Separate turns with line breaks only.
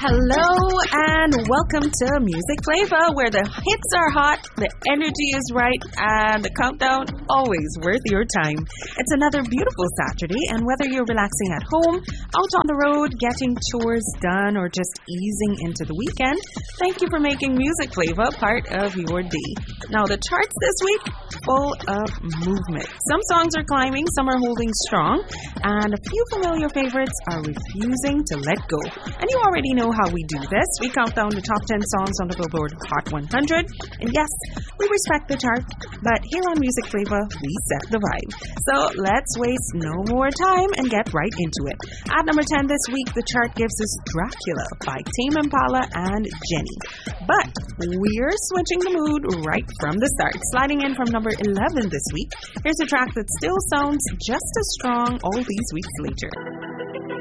Hello and welcome to Music Flavor, where the hits are hot, the energy is right, and the countdown always worth your time. It's another beautiful Saturday, and whether you're relaxing at home, out on the road, getting chores done, or just easing into the weekend, thank you for making Music Flavor part of your day. Now, the charts this week, full of movement. Some songs are climbing, some are holding strong, and a few familiar favorites are refusing to let go. And you already know how we do this. We count down the top 10 songs on the Billboard Hot 100. And yes, we respect the chart, but here on Music Flavor, we set the vibe. So let's waste no more time and get right into it. At number 10 this week, the chart gives us Dracula by Tame Impala and Jenny. But we're switching the mood right from the start. Sliding in from number 11 this week, here's a track that still sounds just as strong all these weeks later.